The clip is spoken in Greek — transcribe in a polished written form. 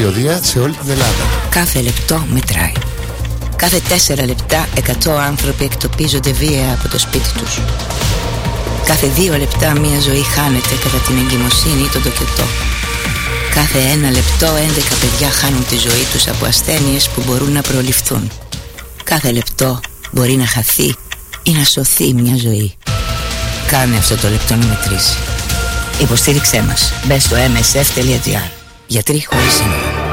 περιοδεία σε όλη την Ελλάδα. Κάθε λεπτό μετράει. Κάθε 4 λεπτά 100 άνθρωποι εκτοπίζονται βία από το σπίτι τους. Κάθε 2 λεπτά μια ζωή χάνεται κατά την εγκυμοσύνη ή τον τοκετό. Κάθε 1 λεπτό 11 παιδιά χάνουν τη ζωή τους από ασθένειες που μπορούν να προληφθούν. Κάθε λεπτό μπορεί να χαθεί ή να σωθεί μια ζωή. Κάνε αυτό το λεπτό να μετρήσει. Υποστήριξέ μας. Μπες στο msf.gr. Γιατροί χωρίς σύνορα.